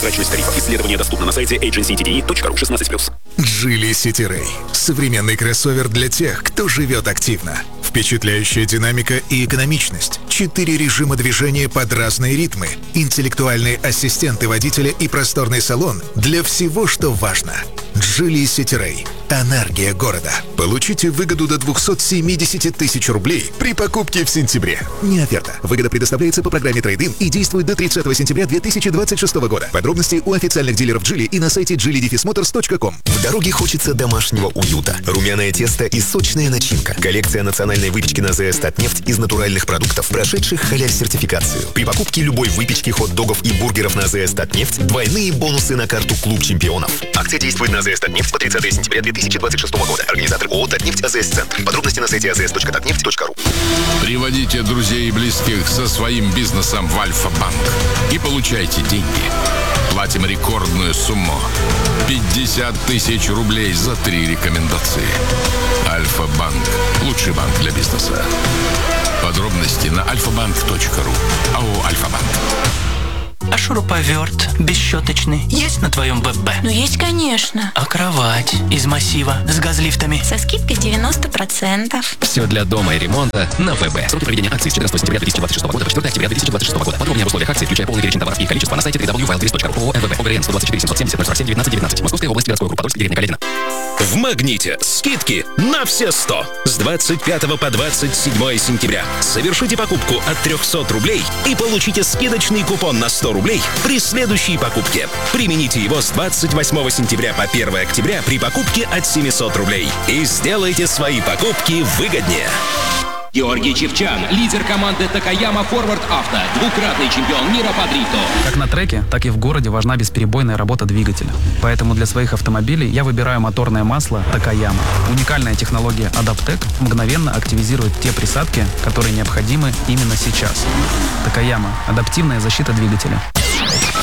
Прозрачность тарифов. Исследование доступно на сайте agencydde.ru 16+. Geely City Ray. Современный кроссовер для тех, кто живет активно. Впечатляющая динамика и экономичность. 4 режима движения под разные ритмы. Интеллектуальные ассистенты водителя и просторный салон для всего, что важно. Geely City Ray. Энергия города. Получите выгоду до 270 тысяч рублей при покупке в сентябре. Не оферта. Выгода предоставляется по программе Trade-in и действует до 30 сентября 2026 года. Подробности у официальных дилеров Geely и на сайте geely-motors.com. В дороге хочется домашнего уюта. Румяное тесто и сочная начинка. Коллекция национальной выпечки на ЗС Татнефть из натуральных продуктов, прошедших халяль-сертификацию. При покупке любой выпечки, хот-догов и бургеров на ЗС Татнефть двойные бонусы на карту «Клуб чемпионов». Акция действует на ЗС Татнефть по 30 сентября 2026 года. Организатор ООО «Татнефть АЗС-центр». Подробности на сайте azs.tatneft.ru. Приводите друзей и близких со своим бизнесом в Альфа-банк и получайте деньги. Платим рекордную сумму – 50 тысяч рублей за 3 рекомендации. Альфа-банк – лучший банк для бизнеса. Подробности на alfabank.ru. АО «Альфа-банк». А шуруповерт бесщеточный есть на твоем ББ? Ну, есть, конечно. А кровать из массива с газлифтами? Со скидкой 90%. Все для дома и ремонта на ВБ. Сроки проведения акции с 14 сентября 2026 года по 4 октября 2026 года. Подробнее об условиях акции, включая полный перечень товаров и их количество, на сайте www.wildlist.ru. ООО МВБ. ОГРН 124 770 047 19 19. Московская область, городской округ Подольск, деревня Каледина. В «Магните» скидки на все 100. С 25 по 27 сентября. Совершите покупку от 300 рублей и получите скидочный купон на 100 рублей при следующей покупке. Примените его с 28 сентября по 1 октября при покупке от 700 рублей. И сделайте свои покупки выгоднее. Георгий Чевчан, лидер команды Такаяма Форвард Авто, двукратный чемпион мира по дрифту. Как на треке, так и в городе важна бесперебойная работа двигателя. Поэтому для своих автомобилей я выбираю моторное масло Такаяма. Уникальная технология Адаптек мгновенно активизирует те присадки, которые необходимы именно сейчас. Такаяма – адаптивная защита двигателя.